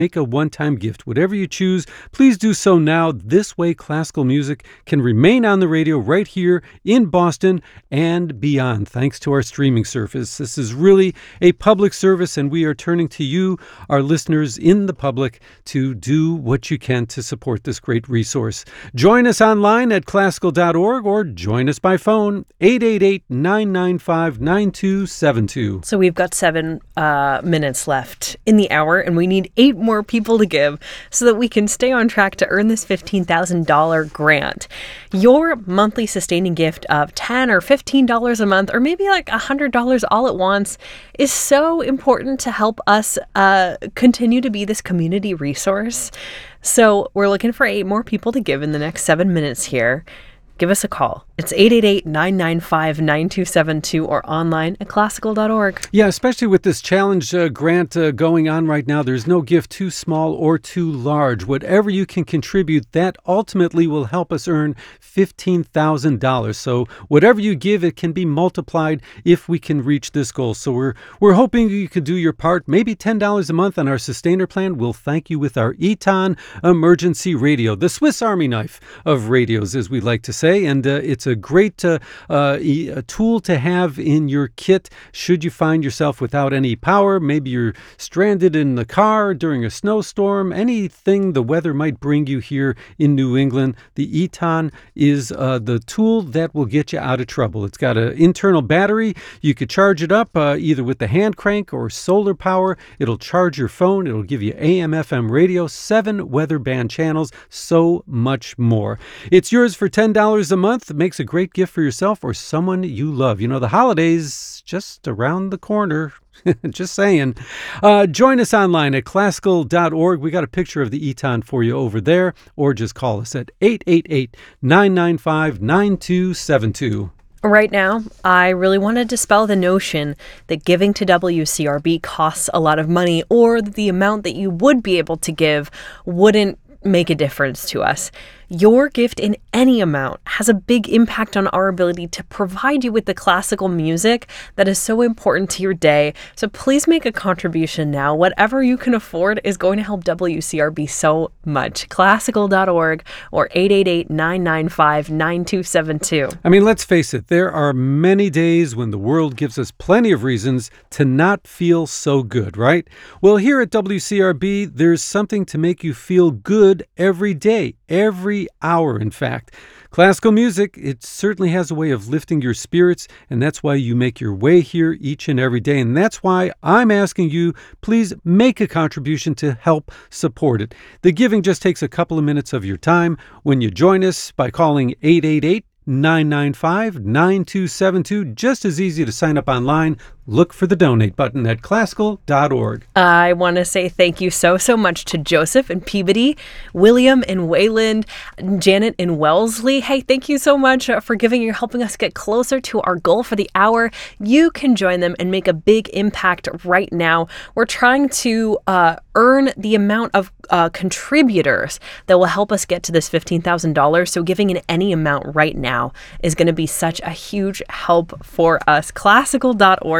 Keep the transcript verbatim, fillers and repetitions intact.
Make a one-time gift. Whatever you choose, please do so now. This way, classical music can remain on the radio right here in Boston and beyond, thanks to our streaming service. This is really a public service, and we are turning to you, our listeners in the public, to do what you can to support this great resource. Join us online at classical dot org or join us by phone, eight eight eight, nine nine five, nine two seven two. So we've got seven uh, minutes left in the hour, and we need eight more people to give so that we can stay on track to earn this fifteen thousand dollars grant. Your monthly sustaining gift of ten dollars or fifteen dollars a month, or maybe like one hundred dollars all at once, is so important to help us uh, continue to be this community resource. So we're looking for eight more people to give in the next seven minutes here. Give us a call. It's eight eight eight, nine nine five, nine two seven two or online at classical dot org. Yeah, especially with this challenge uh, grant uh, going on right now, there's no gift too small or too large. Whatever you can contribute, that ultimately will help us earn fifteen thousand dollars. So whatever you give, it can be multiplied if we can reach this goal. So we're we're hoping you can do your part. Maybe ten dollars a month on our sustainer plan. We'll thank you with our Eton Emergency Radio, the Swiss Army knife of radios, as we like to say. And uh, it's a great uh, uh, a tool to have in your kit should you find yourself without any power. Maybe you're stranded in the car during a snowstorm, anything the weather might bring you here in New England. The Eton is uh, the tool that will get you out of trouble. It's got an internal battery. You could charge it up uh, either with the hand crank or solar power. It'll charge your phone. It'll give you A M F M radio, seven weather band channels, so much more. It's yours for ten dollars a month. It makes a great gift for yourself or someone you love. You know, the holidays just around the corner. Just saying. Uh, join us online at classical dot org. We got a picture of the Eton for you over there, or just call us at eight eight eight, nine nine five, nine two seven two. Right now, I really want to dispel the notion that giving to W C R B costs a lot of money, or that the amount that you would be able to give wouldn't make a difference to us. Your gift in any amount has a big impact on our ability to provide you with the classical music that is so important to your day. So please make a contribution now. Whatever you can afford is going to help W C R B so much. classical dot org or eight eight eight, nine nine five, nine two seven two. I mean, let's face it, there are many days when the world gives us plenty of reasons to not feel so good, right? Well, here at W C R B, there's something to make you feel good every day, every hour, in fact. Classical music, it certainly has a way of lifting your spirits, and that's why you make your way here each and every day. And that's why I'm asking you, please make a contribution to help support it. The giving just takes a couple of minutes of your time when you join us by calling eight eight eight, nine nine five, nine two seven two. Just as easy to sign up online. Look for the donate button at classical dot org. I want to say thank you so, so much to Joseph and Peabody, William and Wayland, Janet and Wellesley. Hey, thank you so much for giving. You're helping us get closer to our goal for the hour. You can join them and make a big impact right now. We're trying to uh, earn the amount of uh, contributors that will help us get to this fifteen thousand dollars. So giving in any amount right now is going to be such a huge help for us. classical dot org.